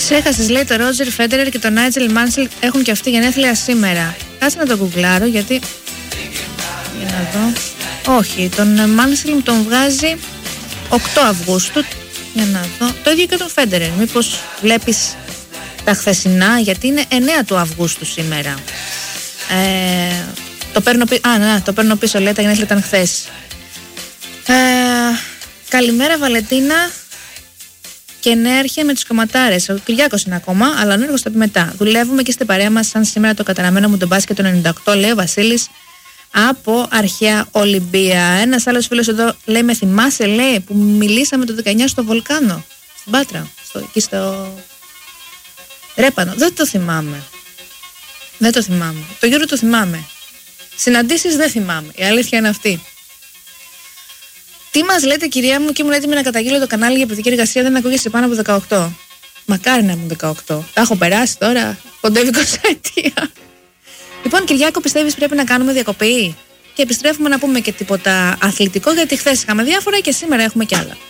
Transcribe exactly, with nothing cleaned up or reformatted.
Ξέχασες, λέει, το Ρότζερ Φέντερερ και τον Νάιτζελ Μάνσελ έχουν και αυτοί γενέθλια σήμερα. Κάτσε να το γκουγκλάρω γιατί. Για να δω. Όχι, τον Μάνσελ μου τον βγάζει οκτώ Αυγούστου. Για να δω. Το ίδιο και τον Φέντερερ. Μήπως βλέπεις τα χθεσινά, γιατί είναι εννέα του Αυγούστου σήμερα. Ε, το παίρνω πίσω. Α, ναι, το παίρνω πίσω, λέει, τα γενέθλια ήταν χθες. Ε, καλημέρα, Βαλεντίνα. Και νέαρχε με τους κομματάρες. Ο Κυριάκος είναι ακόμα, αλλά ο Νέργος θα πει μετά. Δουλεύουμε και στην παρέα μας, σαν σήμερα το καταραμένο μου τον μπάσκετ το ενενήντα οκτώ, λέει ο Βασίλης από Αρχαία Ολυμπία. Ένας άλλος φίλος εδώ λέει: με θυμάσαι, λέει, που μιλήσαμε το δεκαεννιά στο Βολκάνο, στην Πάτρα, στο, εκεί στο Ρέπανο. Δεν το θυμάμαι. Δεν το θυμάμαι. Το Γιώργο το θυμάμαι. Συναντήσεις δεν θυμάμαι. Η αλήθεια είναι αυτή. Τι μας λέτε, κυρία μου, και ήμουν έτοιμη να καταγγείλω το κανάλι για παιδική εργασία, δεν ακούγεσαι πάνω από δεκαοκτώ. Μακάρι να ήμουν δεκαοκτώ. Τα έχω περάσει τώρα. Κοντεύει εικοσαετία. Λοιπόν, Κυριάκο, πιστεύεις πρέπει να κάνουμε διακοπή? Και επιστρέφουμε να πούμε και τίποτα αθλητικό, γιατί χθες είχαμε διάφορα και σήμερα έχουμε κι άλλα.